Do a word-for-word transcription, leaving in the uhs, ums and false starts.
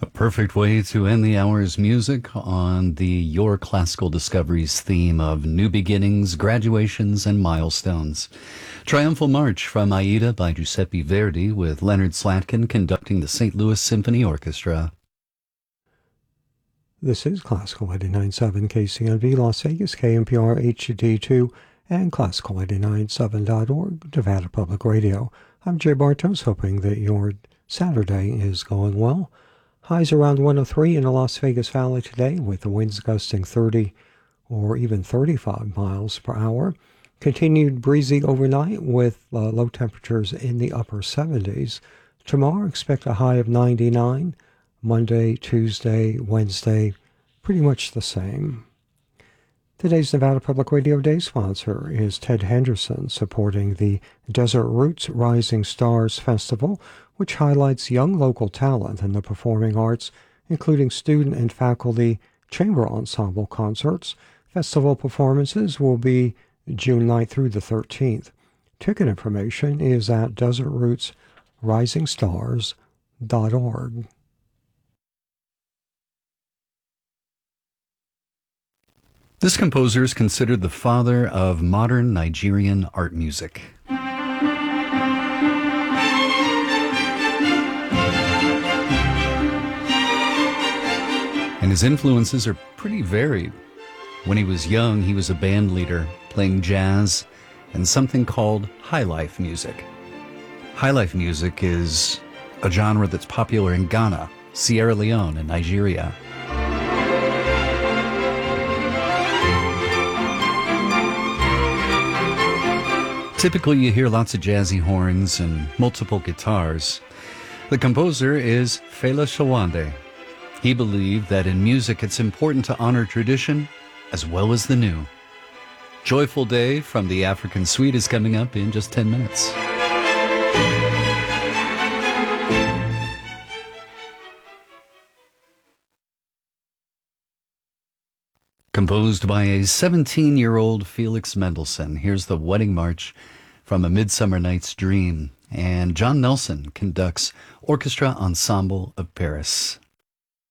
A perfect way to end the hour's music on the Your Classical Discoveries theme of new beginnings, graduations, and milestones. Triumphal March from Aida by Giuseppe Verdi with Leonard Slatkin conducting the Saint Louis Symphony Orchestra. This is Classical eighty-nine point seven K C N V Las Vegas, K N P R H D two, and Classical eighty-nine point seven dot org, Nevada Public Radio. I'm Jay Bartos, hoping that your Saturday is going well. Highs around one oh three in the Las Vegas Valley today, with the winds gusting thirty or even thirty-five miles per hour. Continued breezy overnight with uh, low temperatures in the upper seventies. Tomorrow, expect a high of ninety-nine. Monday, Tuesday, Wednesday, pretty much the same. Today's Nevada Public Radio Day sponsor is Ted Henderson, supporting the Desert Roots Rising Stars Festival, which highlights young local talent in the performing arts, including student and faculty chamber ensemble concerts. Festival performances will be June ninth through the thirteenth. Ticket information is at desert roots rising stars dot org. This composer is considered the father of modern Nigerian art music. And his influences are pretty varied. When he was young, he was a band leader, playing jazz and something called high life music. High life music is a genre that's popular in Ghana, Sierra Leone, and Nigeria. Typically, you hear lots of jazzy horns and multiple guitars. The composer is Fela Shawande. He believed that in music it's important to honor tradition as well as the new. Joyful Day from the African Suite is coming up in just ten minutes. Composed by a seventeen-year-old Felix Mendelssohn, here's the Wedding March from A Midsummer Night's Dream, and John Nelson conducts Orchestra Ensemble of Paris.